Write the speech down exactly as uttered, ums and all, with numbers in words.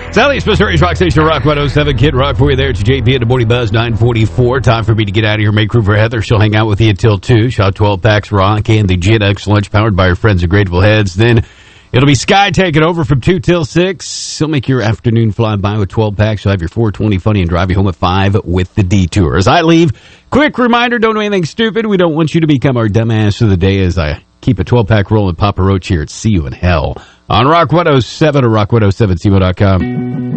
Southeast Missouri's Rock Station, Rock one oh seven. Kid Rock for you there. It's J P at the Morning Buzz, nine forty-four. Time for me to get out of here. Make room for Heather. She'll hang out with you until two. Shot twelve packs rock and the Gen X lunch powered by our friends at Grateful Heads. Then it'll be Sky taking over from two till six. He'll make your afternoon fly by with twelve packs. You'll have your four twenty funny and drive you home at five with the Detour. As I leave, quick reminder, don't do anything stupid. We don't want you to become our dumbass of the day as I keep a twelve pack rolling Papa Roach here at See You in Hell on Rock one oh seven or rock one oh seven C O dot com.